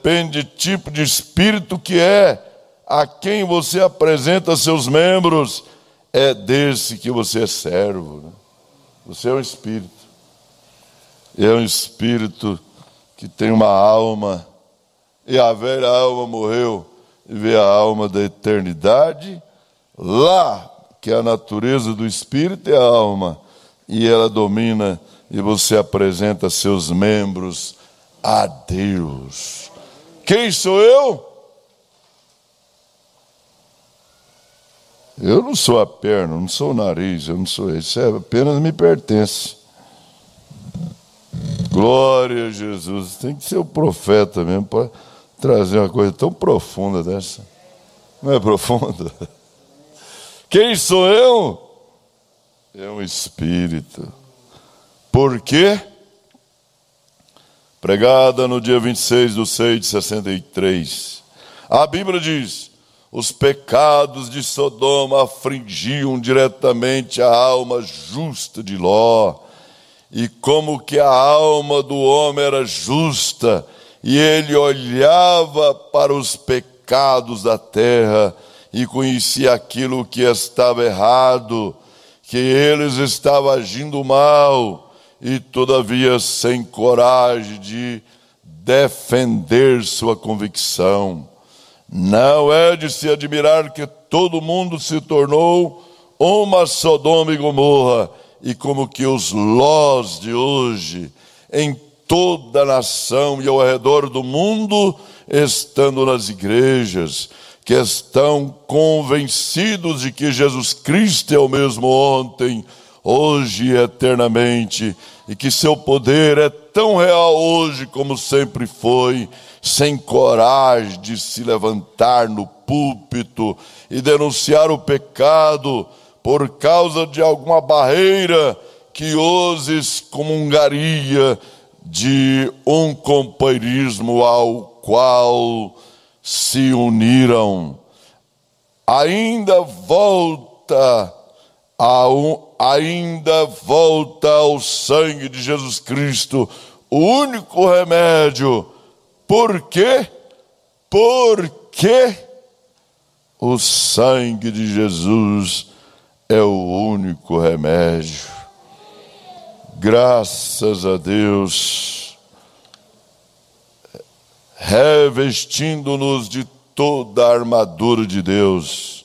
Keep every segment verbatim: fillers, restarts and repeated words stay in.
depende do tipo de espírito que é, a quem você apresenta seus membros, é desse que você é servo. Né? Você é um espírito. É um espírito que tem uma alma, e a velha alma morreu, e vê a alma da eternidade, lá, que é a natureza do espírito é a alma, e ela domina, e você apresenta seus membros a Deus. Quem sou eu? Eu não sou a perna, não sou o nariz, eu não sou isso, é, apenas me pertence. Glória a Jesus. Tem que ser o profeta mesmo para trazer uma coisa tão profunda dessa. Não é profunda? Quem sou eu? É um espírito. Por quê? Pregada no dia vinte e seis de seis de sessenta e três. A Bíblia diz: os pecados de Sodoma afligiam diretamente a alma justa de Ló. E como que a alma do homem era justa, e ele olhava para os pecados da terra e conhecia aquilo que estava errado, que eles estavam agindo mal, e todavia sem coragem de defender sua convicção. Não é de se admirar que todo mundo se tornou uma Sodoma e Gomorra, e como que os Lós de hoje, em toda a nação e ao redor do mundo, estando nas igrejas, que estão convencidos de que Jesus Cristo é o mesmo ontem, hoje e eternamente, e que seu poder é tão real hoje como sempre foi, sem coragem de se levantar no púlpito e denunciar o pecado por causa de alguma barreira que os excomungaria de um companheirismo ao qual se uniram. Ainda volta ao, ainda volta ao sangue de Jesus Cristo, o único remédio. Por quê? Porque o sangue de Jesus é o único remédio. Graças a Deus, revestindo-nos de toda a armadura de Deus.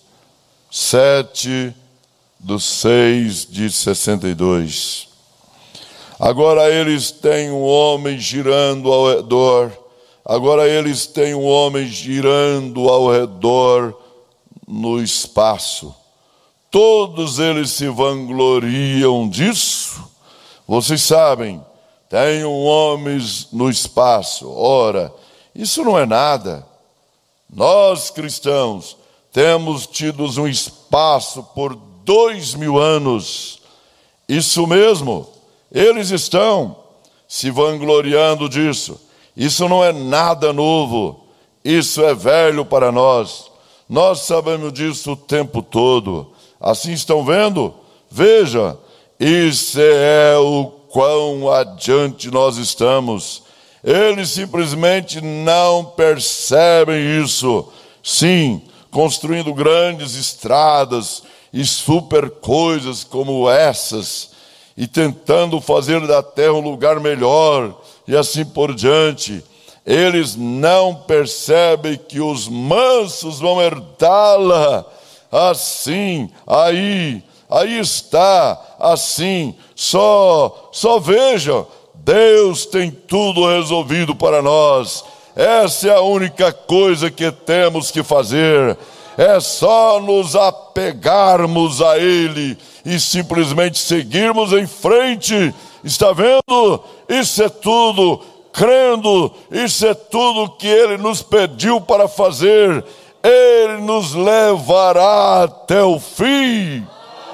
sete do seis de sessenta e dois. Agora eles têm um homem girando ao redor, agora eles têm um homem girando ao redor no espaço. Todos eles se vangloriam disso. Vocês sabem, tem um homem no espaço. Ora, isso não é nada. Nós cristãos temos tido um espaço por dois mil anos. Isso mesmo, eles estão se vangloriando disso. Isso não é nada novo. Isso é velho para nós. Nós sabemos disso o tempo todo. Assim estão vendo? Veja, isso é o quão adiante nós estamos. Eles simplesmente não percebem isso. Sim, construindo grandes estradas e super coisas como essas, e tentando fazer da terra um lugar melhor, e assim por diante. Eles não percebem que os mansos vão herdá-la. Assim, aí, aí está, assim, só, só veja, Deus tem tudo resolvido para nós. Essa é a única coisa que temos que fazer, é só nos apegarmos a Ele e simplesmente seguirmos em frente. Está vendo? Isso é tudo, crendo, isso é tudo que Ele nos pediu para fazer. Ele nos levará até o fim.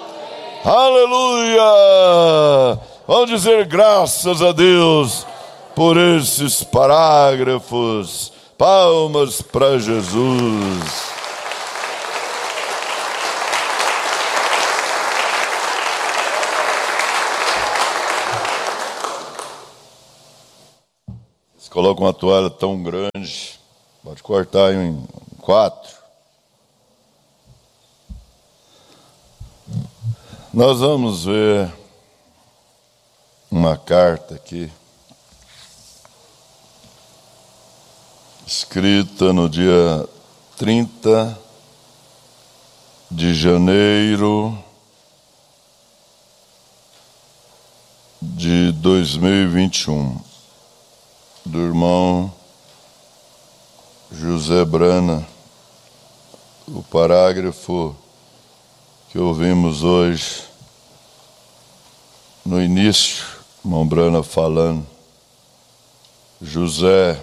Aleluia! Vamos dizer graças a Deus por esses parágrafos. Palmas para Jesus. coloca uma toalha tão grande, pode cortar em quatro. Nós vamos ver uma carta aqui, escrita no dia trinta de janeiro de dois mil e vinte e um, do irmão José Brana. O parágrafo que ouvimos hoje, no início, irmão Brana falando, José,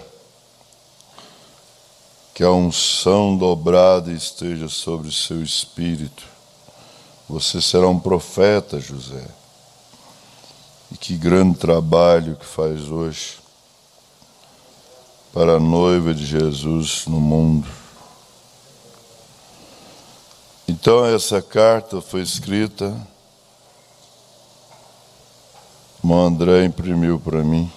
que a unção dobrada esteja sobre o seu espírito. Você será um profeta, José. E que grande trabalho que faz hoje para a noiva de Jesus no mundo. Então essa carta foi escrita, o irmão André imprimiu para mim.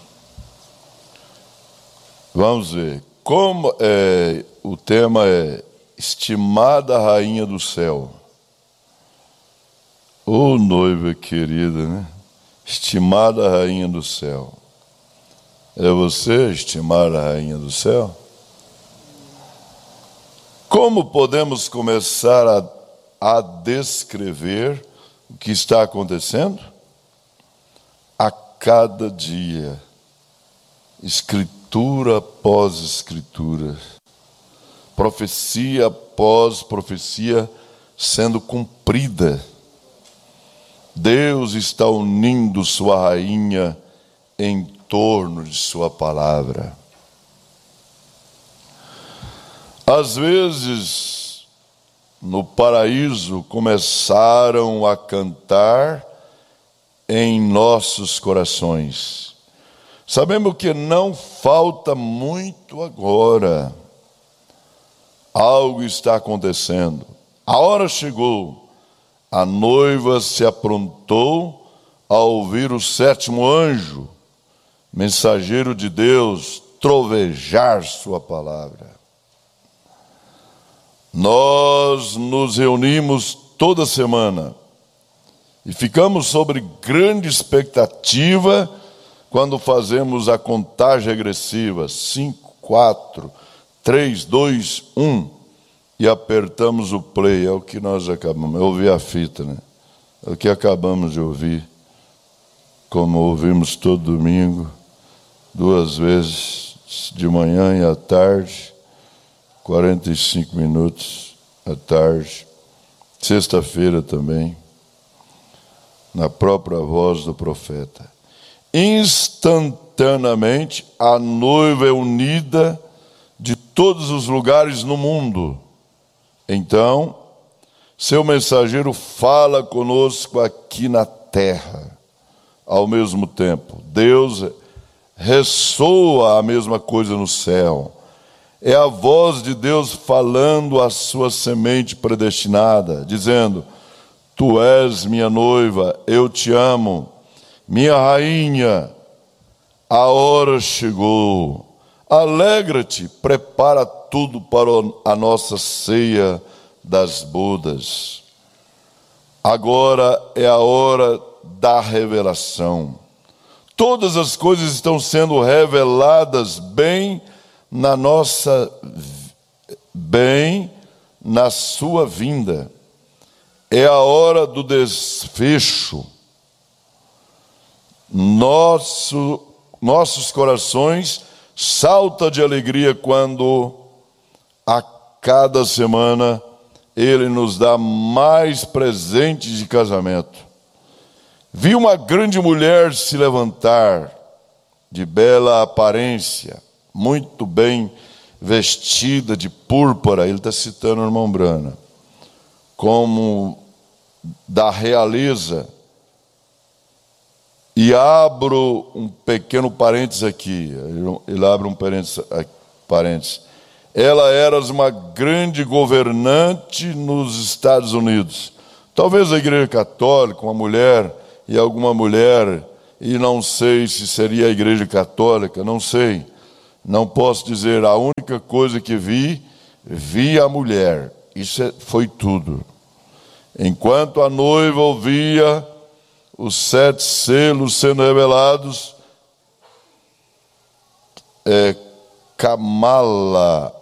Vamos ver. Como é, o tema é estimada rainha do céu. Ô noiva querida, né? Estimada rainha do céu. É você, estimada rainha do céu? Como podemos começar a, a descrever o que está acontecendo? A cada dia, escritura após escritura, profecia após profecia sendo cumprida. Deus está unindo sua rainha em torno de sua palavra. Às vezes, no paraíso, começaram a cantar em nossos corações. Sabemos que não falta muito agora. Algo está acontecendo. A hora chegou. A noiva se aprontou a ouvir o sétimo anjo, mensageiro de Deus, trovejar sua palavra. Nós nos reunimos toda semana e ficamos sobre grande expectativa quando fazemos a contagem regressiva, cinco, quatro, três, dois, um, e apertamos o play. É o que nós acabamos, eu ouvi a fita, né? É o que acabamos de ouvir, como ouvimos todo domingo, duas vezes, de manhã e à tarde, quarenta e cinco minutos à tarde, sexta-feira também, na própria voz do profeta. Instantaneamente, a noiva é unida de todos os lugares no mundo. Então, seu mensageiro fala conosco aqui na terra, ao mesmo tempo. Deus ressoa a mesma coisa no céu. É a voz de Deus falando à sua semente predestinada, dizendo: tu és minha noiva, eu te amo, minha rainha, a hora chegou. Alegra-te, prepara tudo para a nossa ceia das bodas. Agora é a hora da revelação. Todas as coisas estão sendo reveladas bem na nossa, bem na sua vinda. É a hora do desfecho. Nosso, nossos corações saltam de alegria quando a cada semana Ele nos dá mais presentes de casamento. Vi uma grande mulher se levantar, de bela aparência, muito bem vestida de púrpura. Ele está citando o irmão Brana, como da realeza. E abro um pequeno parênteses aqui. Ele abre um parênteses. Ela era uma grande governante nos Estados Unidos. Talvez a Igreja Católica, uma mulher e alguma mulher, e não sei se seria a Igreja Católica, não sei. não posso dizer a única coisa que vi, vi a mulher. Isso é, foi tudo. Enquanto a noiva ouvia os sete selos sendo revelados, é, Kamala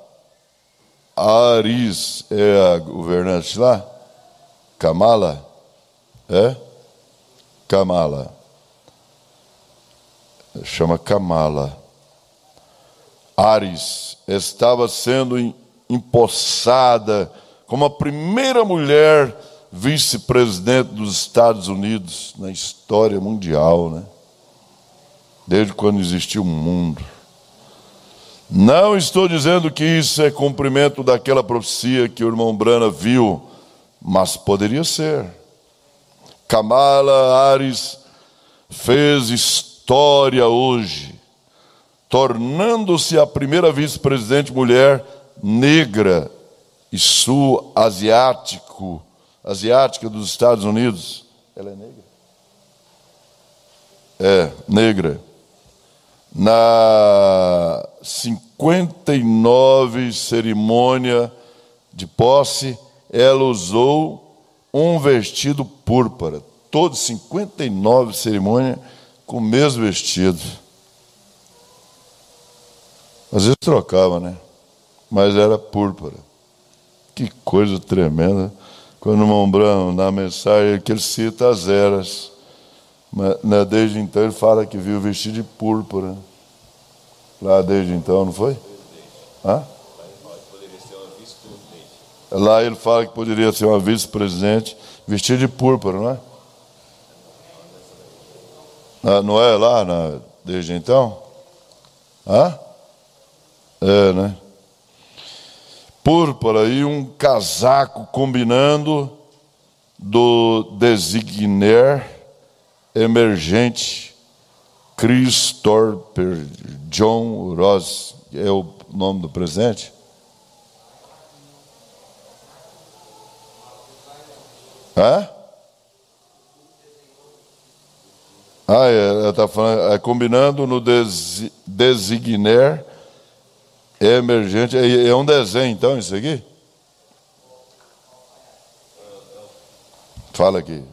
Harris é a governante lá? Kamala? É? Kamala. Chama Kamala. Harris estava sendo empossada como a primeira mulher vice-presidente dos Estados Unidos na história mundial, né? Desde quando existiu o mundo. Não estou dizendo que isso é cumprimento daquela profecia que o irmão Brana viu, mas poderia ser. Kamala Harris fez história hoje, tornando-se a primeira vice-presidente mulher negra e sul-asiático, asiática dos Estados Unidos. Ela é negra? É, negra. Na cinquenta e nove cerimônia de posse, ela usou um vestido púrpura. Todos cinquenta e nove cerimônias com o mesmo vestido. Às vezes trocava, né? Mas era púrpura. Que coisa tremenda. Quando o irmão Branco, na mensagem, que ele cita as eras. Mas, né, desde então ele fala que viu vestido de púrpura. Lá desde então, não foi? Hã? Lá ele fala que poderia ser uma vice-presidente vestida de púrpura, não é? Ah, não é lá na, desde então? Hã? É, né? Púrpura e um casaco combinando do designer emergente Christopher John Ross, é o nome do presidente? Hã? Ah, é, ela está falando, é, combinando no desi, designer emergente, é, é um desenho então isso aqui? Fala aqui.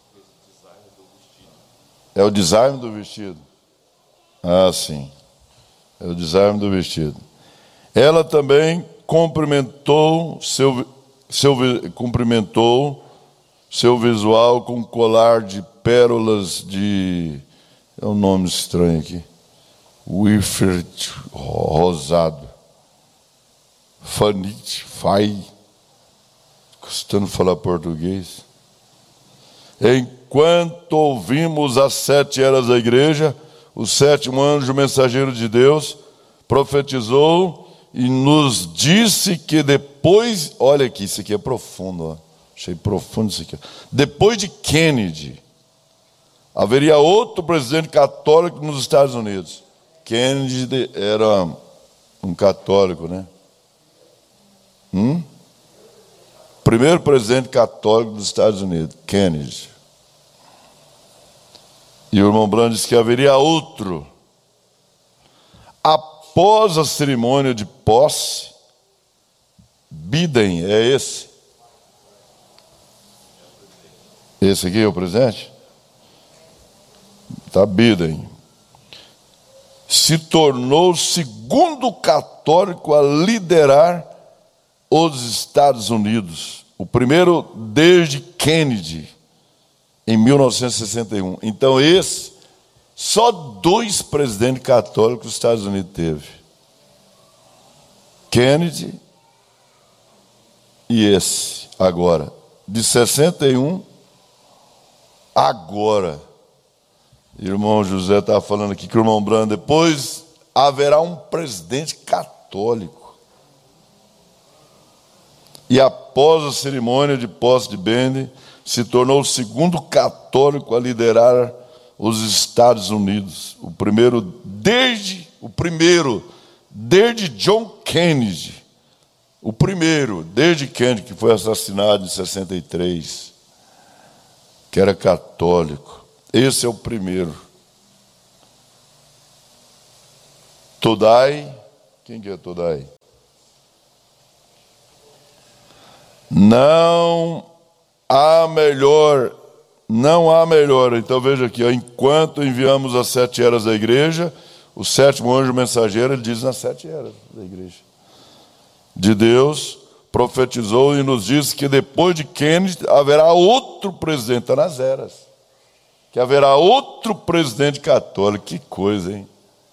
É o design do vestido. Ah, sim. É o design do vestido. Ela também cumprimentou seu, seu, cumprimentou seu visual com um colar de pérolas de... É um nome estranho aqui. Wifert rosado. Fanit, Fai. Custando falar português. Enquanto ouvimos as sete eras da igreja, o sétimo anjo mensageiro de Deus profetizou e nos disse que depois, olha aqui, isso aqui é profundo, ó. Achei profundo isso aqui. Depois de Kennedy, haveria outro presidente católico nos Estados Unidos. Kennedy era um católico, né? Hum? Primeiro presidente católico dos Estados Unidos, Kennedy. E o irmão Branco disse que haveria outro. Após a cerimônia de posse, Biden, é esse? Esse aqui é o presidente? Está Biden. Se tornou o segundo católico a liderar os Estados Unidos. O primeiro desde Kennedy, em mil novecentos e sessenta e um. Então esse, só dois presidentes católicos os Estados Unidos teve. Kennedy e esse, agora. De sessenta e um, agora. Irmão José estava falando aqui que o irmão Brando, depois haverá um presidente católico. E após a cerimônia de posse de Biden, se tornou o segundo católico a liderar os Estados Unidos. O primeiro desde, o primeiro desde John Kennedy. O primeiro desde Kennedy, que foi assassinado em sessenta e três, que era católico. Esse é o primeiro. Todai Quem que é Todai? Não há melhor, não há melhor. Então veja aqui, ó, enquanto enviamos as sete eras da igreja, o sétimo anjo mensageiro, ele diz nas sete eras da igreja de Deus, profetizou e nos disse que depois de Kennedy haverá outro presidente, está nas eras, que haverá outro presidente católico. Que coisa, hein?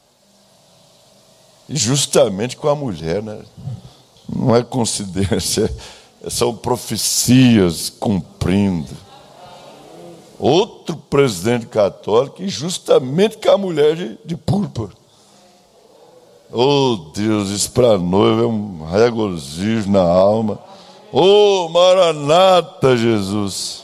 E justamente com a mulher, né? Não é coincidência, são profecias cumprindo. Outro presidente católico e justamente com a mulher de, de púrpura. Oh Deus, isso para a noiva é um regozijo na alma. Oh Maranata, Jesus.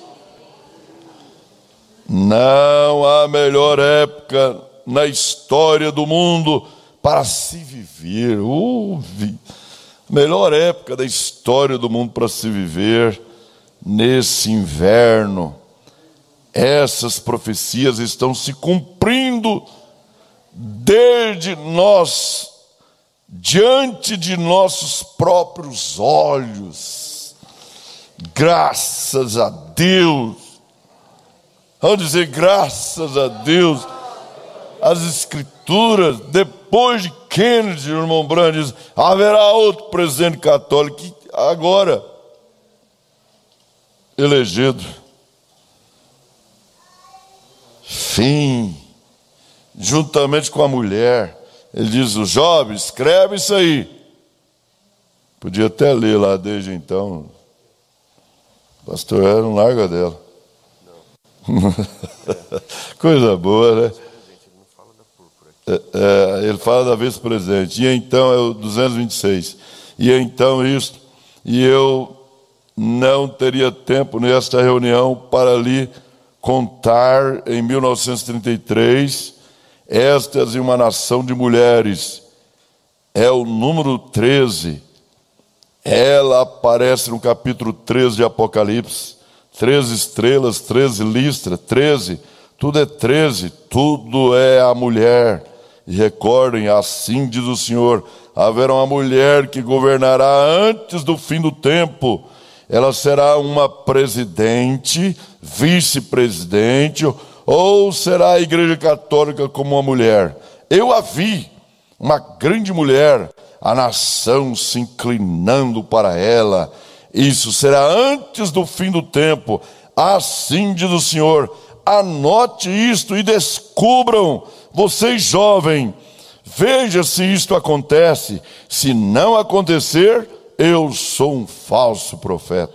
Não há melhor época na história do mundo para se viver. Oh, vi. Melhor época da história do mundo para se viver nesse inverno. Essas profecias estão se cumprindo desde nós, diante de nossos próprios olhos. Graças a Deus. Vamos dizer graças a Deus. As escrituras, depois de Kennedy, o irmão Brandt diz, haverá outro presidente católico que agora elegido. Fim, juntamente com a mulher. Ele diz, o jovem, escreve isso aí. Podia até ler lá desde então. O pastor era um larga dela. Não. Coisa boa, né? É, é, ele fala da vice-presidente. E então, é o duzentos e vinte e seis. E então isto, e eu não teria tempo nesta reunião para lhe contar em mil novecentos e trinta e três, estas e uma nação de mulheres. É o número treze. Ela aparece no capítulo treze de Apocalipse. treze estrelas, treze listras, treze. Tudo é treze, tudo é a mulher. E recordem, assim diz o Senhor, haverá uma mulher que governará antes do fim do tempo. Ela será uma presidente, vice-presidente, ou será a igreja católica como uma mulher. Eu a vi, uma grande mulher, a nação se inclinando para ela. Isso será antes do fim do tempo. Assim diz o Senhor. Anote isto e descubram, vocês jovens, veja se isto acontece. Se não acontecer, eu sou um falso profeta.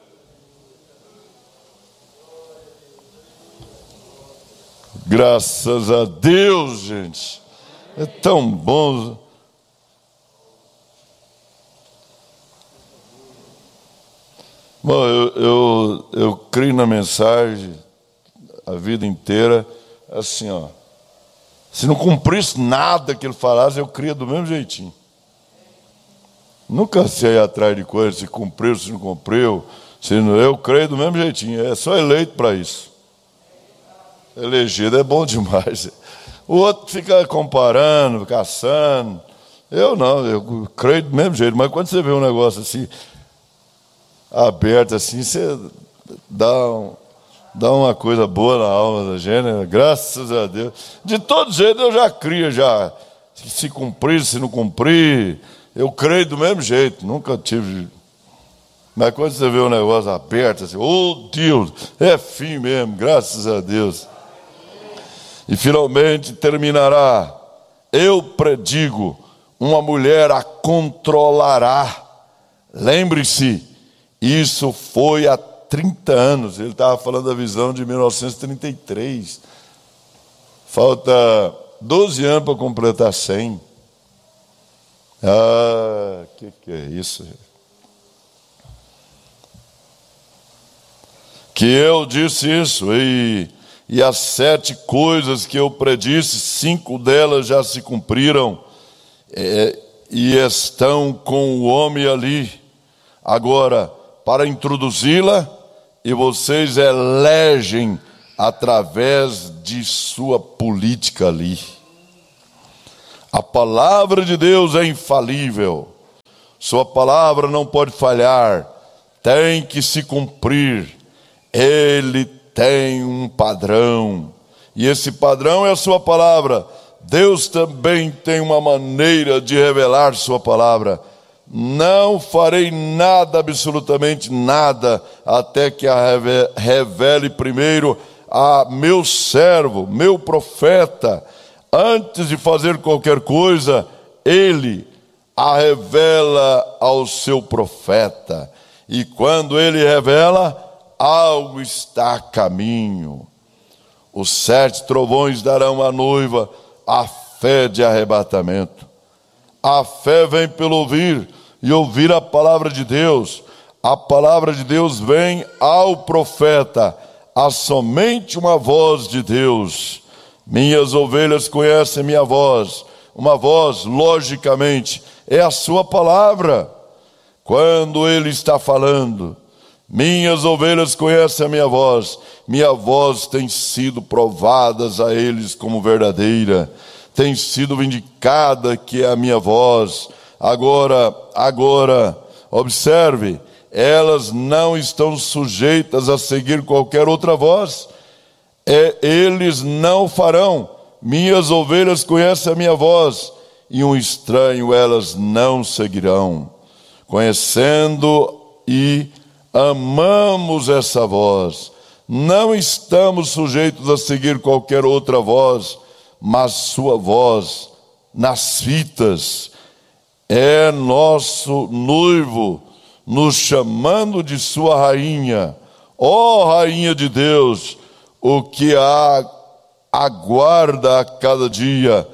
Graças a Deus, gente. É tão bom. Bom, eu, eu, eu creio na mensagem a vida inteira, assim, ó. Se não cumprisse nada que ele falasse, eu cria do mesmo jeitinho. Nunca sei atrás de coisas, se cumpriu, se não cumpriu. Se não, eu creio do mesmo jeitinho. É só eleito para isso. Elegido é bom demais. O outro fica comparando, caçando. Eu não, eu creio do mesmo jeito. Mas quando você vê um negócio assim, aberto assim, você dá, um, dá uma coisa boa na alma da gente, né? Graças a Deus. De todo jeito eu já crio, já. Se cumprir, se não cumprir, eu creio do mesmo jeito. Nunca tive. Mas quando você vê um negócio aberto assim, oh Deus, é fim mesmo, graças a Deus. E finalmente terminará. Eu predigo, uma mulher a controlará. Lembre-se, isso foi há trinta anos. Ele estava falando da visão de mil novecentos e trinta e três. Falta doze anos para completar cem. Ah, o que, que é isso? Que eu disse isso, e, e as sete coisas que eu predisse, cinco delas já se cumpriram, é, e estão com o homem ali. Agora, para introduzi-la, e vocês elegem através de sua política ali. A palavra de Deus é infalível. Sua palavra não pode falhar. Tem que se cumprir. Ele tem um padrão. E esse padrão é a sua palavra. Deus também tem uma maneira de revelar sua palavra. Não farei nada, absolutamente nada, até que a revele primeiro a meu servo, meu profeta. Antes de fazer qualquer coisa, ele a revela ao seu profeta. E quando ele revela, algo está a caminho. Os sete trovões darão à noiva a fé de arrebatamento. A fé vem pelo ouvir, e ouvir a palavra de Deus. A palavra de Deus vem ao profeta, há somente uma voz de Deus. Minhas ovelhas conhecem minha voz. Uma voz, logicamente, é a sua palavra. Quando ele está falando, minhas ovelhas conhecem a minha voz. Minha voz tem sido provada a eles como verdadeira. Tem sido vindicada que é a minha voz. Agora, agora, observe, elas não estão sujeitas a seguir qualquer outra voz. É, eles não farão. Minhas ovelhas conhecem a minha voz, e um estranho elas não seguirão. Conhecendo e amamos essa voz, não estamos sujeitos a seguir qualquer outra voz, mas sua voz nas fitas. É nosso noivo nos chamando de sua rainha. Ó rainha de Deus, o que a aguarda a cada dia,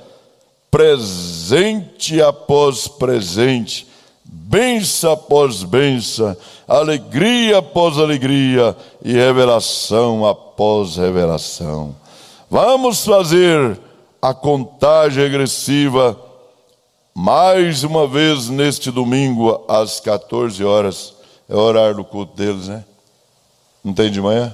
presente após presente, bênção após bênção, alegria após alegria e revelação após revelação. Vamos fazer a contagem regressiva mais uma vez neste domingo às quatorze horas. É o horário do culto deles, né? Não tem de manhã?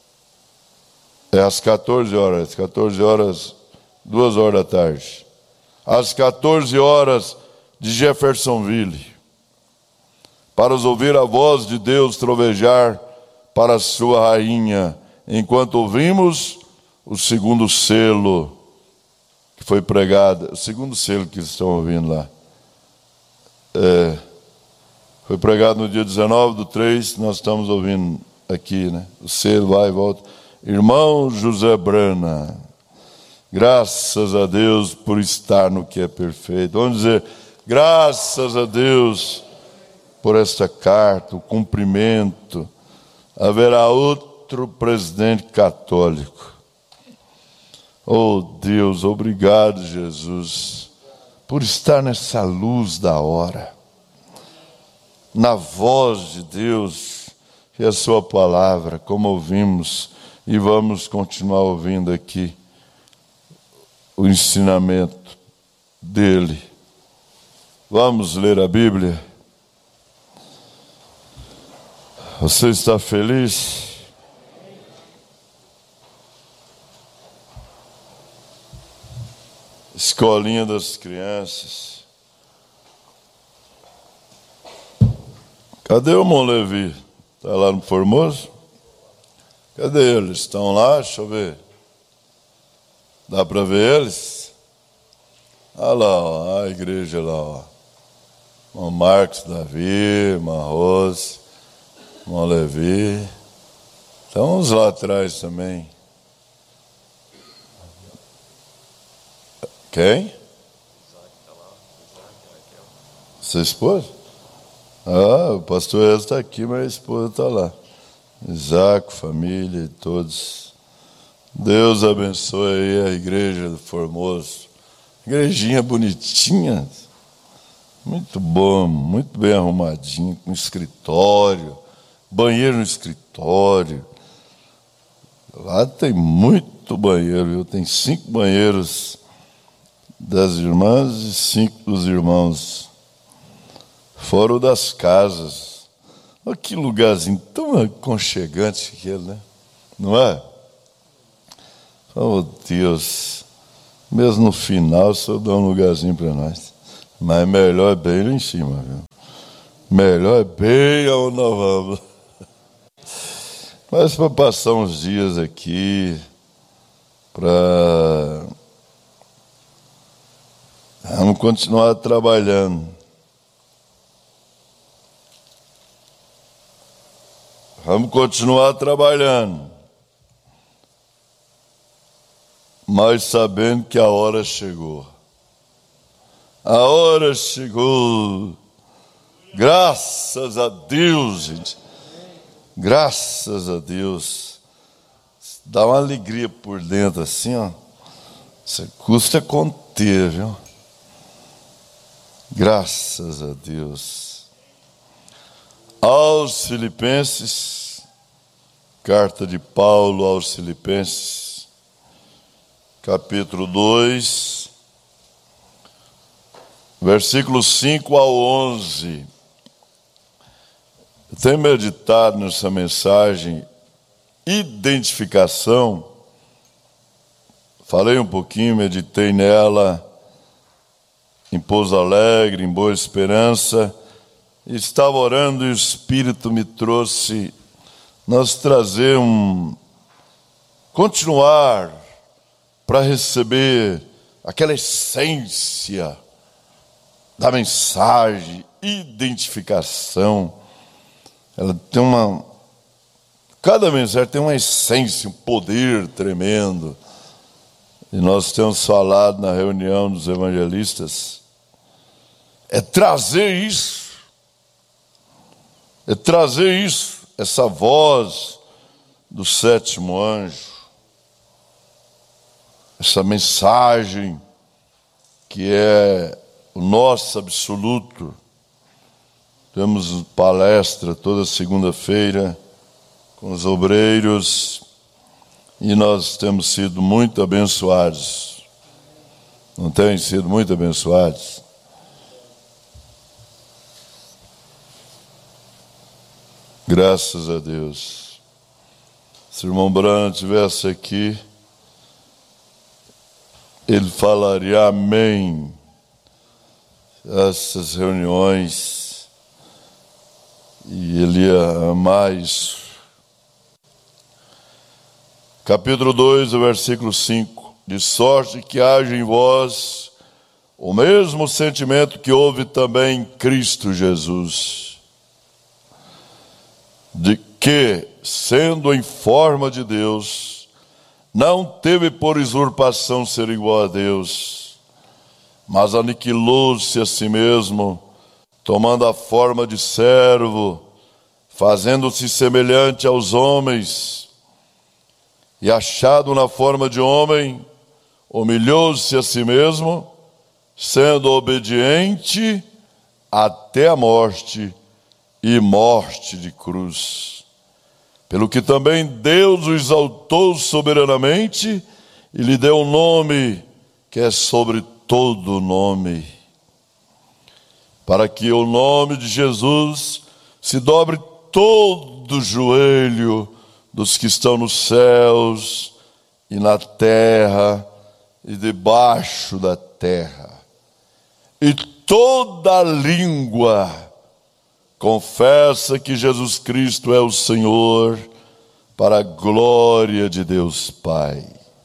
É às quatorze horas, quatorze horas, duas horas da tarde. Às quatorze horas de Jeffersonville, para os ouvir a voz de Deus trovejar para a sua rainha, enquanto ouvimos o segundo selo que foi pregado, o segundo selo que eles estão ouvindo lá. É, foi pregado no dia dezenove do três, nós estamos ouvindo aqui, né? O selo vai e volta. Irmão José Brana, graças a Deus por estar no que é perfeito. Vamos dizer, graças a Deus por esta carta, o cumprimento. Haverá outro presidente católico. Oh Deus, obrigado Jesus, por estar nessa luz da hora, na voz de Deus, que é a sua palavra, como ouvimos, e vamos continuar ouvindo aqui o ensinamento dele. Vamos ler a Bíblia. Você está feliz? Escolinha das crianças. Cadê o irmão Levi? Está lá no Formoso? Cadê eles? Estão lá? Deixa eu ver. Dá para ver eles? Olha lá, ó, a igreja lá, ó. Irmão Marcos, Davi, irmã Rose, irmão Levi. Estão uns lá atrás também. Quem? Sua esposa? Ah, o pastor Ezra está aqui, mas a esposa está lá. Isaac, família e todos. Deus abençoe aí a igreja do Formoso. Igrejinha bonitinha. Muito bom, muito bem arrumadinho, com escritório, banheiro no escritório. Lá tem muito banheiro, viu? Tem cinco banheiros das irmãs e cinco dos irmãos, fora o das casas. Olha que lugarzinho tão aconchegante aquele, né? Não é? Oh Deus, Mesmo no final, o senhor dá um lugarzinho para nós. Mas melhor é bem lá em cima, viu? Melhor é bem aonde nós vamos. Mas para passar uns dias aqui, para... Vamos continuar trabalhando. Vamos continuar trabalhando. Mas sabendo que a hora chegou. A hora chegou. Graças a Deus, gente. Graças a Deus. Dá uma alegria por dentro assim, ó. Isso custa conter, viu? Graças a Deus. Aos Filipenses, carta de Paulo aos Filipenses, capítulo dois, versículos cinco ao onze. Eu tenho meditado nessa mensagem, identificação. Falei um pouquinho, meditei nela em Pouso Alegre, em Boa Esperança. Estava orando e o Espírito me trouxe nós trazer um... continuar para receber aquela essência da mensagem, identificação. Ela tem uma... Cada mensagem tem uma essência, um poder tremendo. E nós temos falado na reunião dos evangelistas, é trazer isso. É trazer isso, essa voz do sétimo anjo, essa mensagem que é o nosso absoluto. Temos palestra toda segunda-feira com os obreiros e nós temos sido muito abençoados. Não tem sido muito abençoados? Graças a Deus. Se o irmão Branham estivesse aqui, ele falaria amém. Essas reuniões, e ele ia amar isso. Capítulo dois, versículo cinco. De sorte que haja em vós o mesmo sentimento que houve também em Cristo Jesus, de que, sendo em forma de Deus, não teve por usurpação ser igual a Deus, mas aniquilou-se a si mesmo, tomando a forma de servo, fazendo-se semelhante aos homens, e achado na forma de homem, humilhou-se a si mesmo, sendo obediente até a morte, e morte de cruz. Pelo que também Deus o exaltou soberanamente e lhe deu um nome que é sobre todo nome, para que o nome de Jesus se dobre todo o joelho dos que estão nos céus e na terra e debaixo da terra, e toda língua confessa que Jesus Cristo é o Senhor, para a glória de Deus Pai.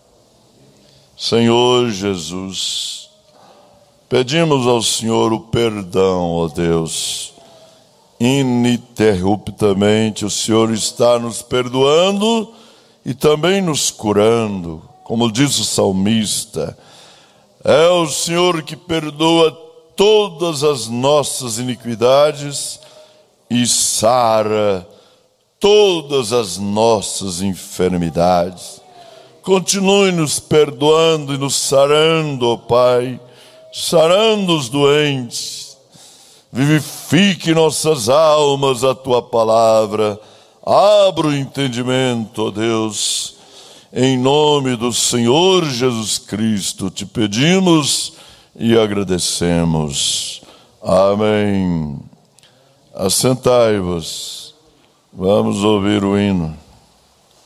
Senhor Jesus, pedimos ao Senhor o perdão, ó Deus. Ininterruptamente o Senhor está nos perdoando e também nos curando. Como diz o salmista, é o Senhor que perdoa todas as nossas iniquidades e sara todas as nossas enfermidades. Continue nos perdoando e nos sarando, ó Pai, sarando os doentes. Vivifique nossas almas a Tua palavra. Abra o entendimento, ó Deus. Em nome do Senhor Jesus Cristo te pedimos e agradecemos. Amém. Assentai-vos, vamos ouvir o hino.